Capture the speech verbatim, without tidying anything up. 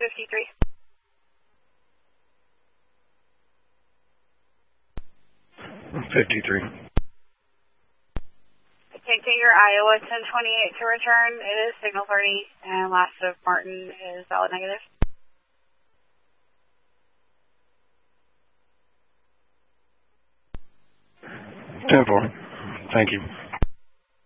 fifty-three. fifty-three. Take to your Iowa ten twenty-eight to return. It is signal thirty, and last of Martin is valid negative. ten four. Thank you.